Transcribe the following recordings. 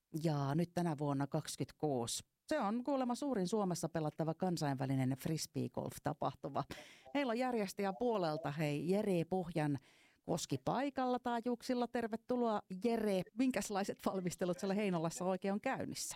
Ja nyt tänä vuonna 26. Se on kuulemma suurin Suomessa pelattava kansainvälinen frisbeegolf-tapahtuma. Meillä on järjestäjä puolelta, hei, Jere Pohjan Koski paikalla taajuuksilla. Tervetuloa Jere. Minkälaiset valmistelut siellä Heinolassa oikein on käynnissä?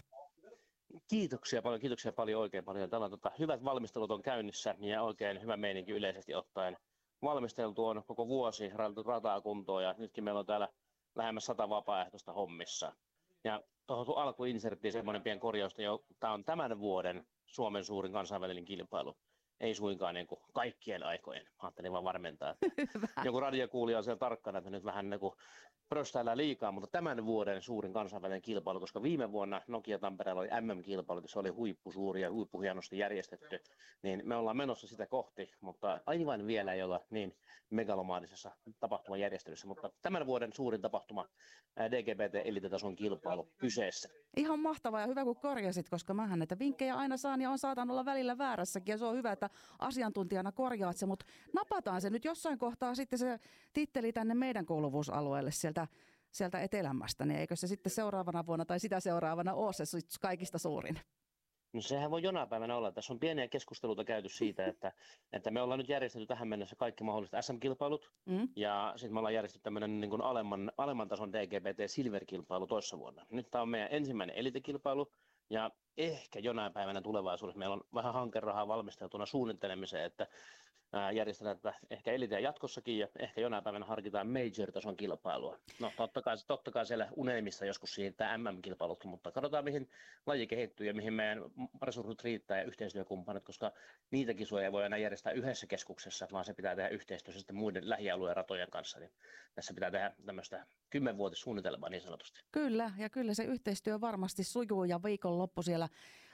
Kiitoksia paljon oikein paljon. Täällä on hyvät valmistelut on käynnissä ja oikein hyvä meininki yleisesti ottaen. Valmisteltu on koko vuosi, rataa kuntoon ja nytkin meillä on täällä lähemmäs 100 vapaaehtoista hommissa. Ja tuohon alkuinserttiin semmoinen pieni korjaus, että tämä on tämän vuoden Suomen suurin kansainvälinen kilpailu. Ei suinkaan niin kuin kaikkien aikojen. Ajattelin vaan varmentaa, että joku radiokuulija on siellä tarkkana, että nyt vähän niin kuin pröstäillään liikaa, mutta tämän vuoden suurin kansainvälinen kilpailu, koska viime vuonna Nokia Tampereella oli MM-kilpailu, se oli huippusuuri ja huippuhienosti järjestetty, niin me ollaan menossa sitä kohti, mutta aivan vielä ei olla niin megalomaanisessa tapahtumajärjestelyssä, mutta tämän vuoden suurin tapahtuma DGPT-elitetason kilpailu kyseessä. Ihan mahtavaa ja hyvä kun korjasit, koska mähän näitä vinkkejä aina saan ja on saatan olla välillä väärässäkin ja se on hyvä, että asiantuntijana korjaat se, mutta napataan se nyt jossain kohtaa sitten se titteli tänne meidän kuuluvuusalueelle sieltä etelämästä, niin eikö se sitten seuraavana vuonna tai sitä seuraavana ole se kaikista suurin? No sehän voi jonain päivänä olla. Tässä on pieniä keskusteluita käyty siitä, että me ollaan nyt järjestetty tähän mennessä kaikki mahdolliset SM-kilpailut ja sitten me ollaan järjestetty tämmöinen niin kuin alemman tason DGPT Silver-kilpailu toissa vuonna. Nyt tämä on meidän ensimmäinen elitekilpailu ja ehkä jonain päivänä tulevaisuudessa meillä on vähän hankerahaa valmisteltuna suunnittelemiseen, että järjestetään tätä ehkä eliteä jatkossakin ja ehkä jonain päivänä harkitaan major-tason kilpailua. No totta kai siellä unelmissa joskus siirtää MM-kilpailutkin, mutta katsotaan mihin laji kehittyy ja mihin meidän resurssit riittää ja yhteistyökumppanit, koska niitä kisoja ei voi aina järjestää yhdessä keskuksessa, vaan se pitää tehdä yhteistyössä sitten muiden lähialueen ratojen kanssa. Niin tässä pitää tehdä tämmöistä 10-vuotissuunnitelmaa niin sanotusti. Kyllä, ja kyllä se yhteistyö varmasti sujuu ja viikonloppu siellä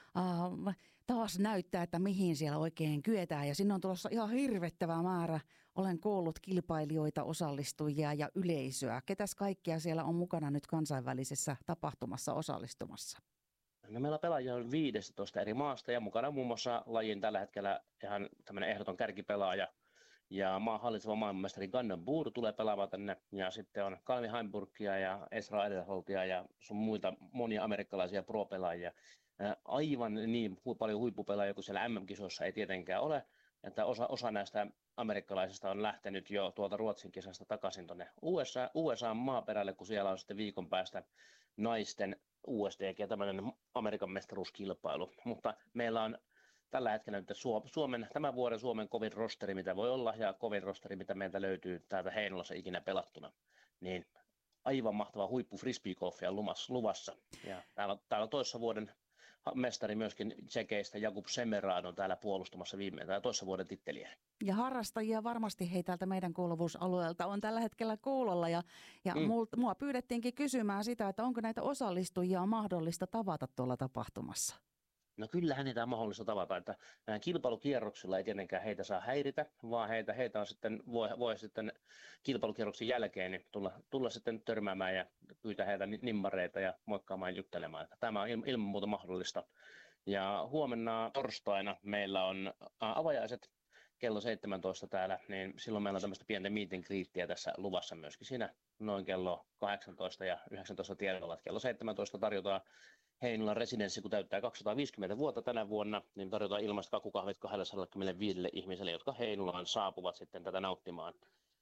taas näyttää, että mihin siellä oikein kyetään. Ja sinne on tulossa ihan hirvettävä määrä. Olen kuullut kilpailijoita, osallistujia ja yleisöä. Ketäs kaikkia siellä on mukana nyt kansainvälisessä tapahtumassa osallistumassa? No meillä pelaajia on 15 eri maasta ja mukana muun muassa lajin tällä hetkellä ihan tämmöinen ehdoton kärkipelaaja. Ja hallitseva maailmanmestari Gannon Buur tulee pelaamaan tänne. Ja sitten on Kalmi Heimburgia ja Esra Edelholtia ja sun muita monia amerikkalaisia pro-pelaajia. Aivan niin paljon huippupelaajia kuin siellä MM-kisoissa ei tietenkään ole, että osa näistä amerikkalaisista on lähtenyt jo tuolta Ruotsin kisasta takaisin tuonne USA maaperälle, kun siellä on sitten viikon päästä naisten USDG, tämmöinen Amerikan mestaruuskilpailu. Mutta meillä on tällä hetkellä nyt tämän vuoden Suomen kovin rosteri, mitä voi olla, ja kovin rosteri, mitä meiltä löytyy täältä Heinolassa ikinä pelattuna, niin aivan mahtava huippu frisbeegolfia luvassa. Ja täällä on toissa vuoden mestari myöskin tsekeistä, Jakub Semerad on täällä puolustamassa toissa vuoden titteliä. Ja harrastajia varmasti hei täältä meidän kuuluvuusalueelta on tällä hetkellä kuulolla ja mua pyydettiinkin kysymään sitä, että onko näitä osallistujia mahdollista tavata tuolla tapahtumassa? No kyllähän niitä on mahdollista tavata, että kilpailukierroksilla ei tietenkään heitä saa häiritä, vaan heitä on sitten, voi sitten kilpailukierroksen jälkeen niin tulla sitten törmäämään ja pyytää heitä nimmareita ja moikkaamaan ja juttelemaan. Tämä on ilman muuta mahdollista. Ja huomenna torstaina meillä on avajaiset kello 17 täällä, niin silloin meillä on tämmöistä pientä meet and greetia tässä luvassa myöskin siinä noin kello 18 ja 19 tiedolla. Kello 17 tarjotaan Heinolan residenssi, kun täyttää 250 vuotta tänä vuonna, niin tarjotaan ilmaista kakukahvit 225 ihmiselle, jotka Heinolaan saapuvat sitten tätä nauttimaan.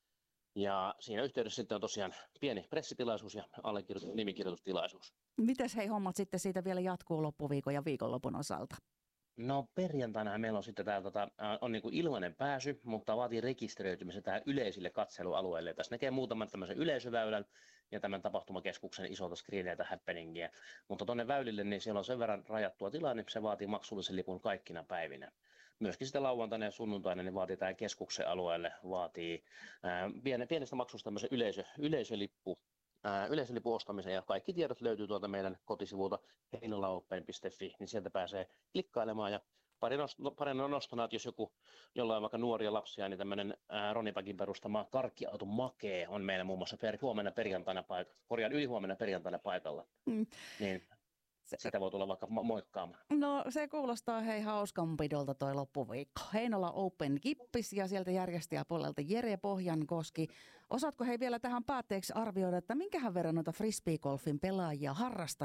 Ja siinä yhteydessä sitten on tosiaan pieni pressitilaisuus ja nimikirjoitustilaisuus. Mites hei hommat sitten siitä vielä jatkuu loppuviikon ja viikonlopun osalta? No perjantaina meillä on sitten on niin kuin ilmainen pääsy, mutta vaatii rekisteröitymisen tähän yleisille katselualueille. Tässä näkee muutaman tämmöisen yleisöväylän ja tämän tapahtumakeskuksen isolta screenejä tai happeningia. Mutta tuonne väylille niin siellä on sen verran rajattua tilaa, niin se vaatii maksullisen lipun kaikkina päivinä. Myöskin sitten lauantaina ja sunnuntaina niin vaatii tämä keskuksen alueelle, vaatii pienestä maksusta tämmöisen yleisölipun ostamisen ja kaikki tiedot löytyy tuolta meidän kotisivulta heinolaopen.fi, niin sieltä pääsee klikkailemaan ja pari nostona, että jos jollain on vaikka nuoria lapsia, niin tämmöinen Ronipäkin perustama karkkiauto Makee on meillä muun muassa ylihuomenna perjantaina paikalla. Niin sitä voi tulla vaikka moikkaamaan. No se kuulostaa hei hauskanpidolta toi loppuviikko. Heinola Open Kippis ja sieltä järjestäjäpuolelta Jere Pohjankoski. Osaatko hei vielä tähän päätteeksi arvioida, että minkähän verran noita frisbeegolfin pelaajia harrastaa?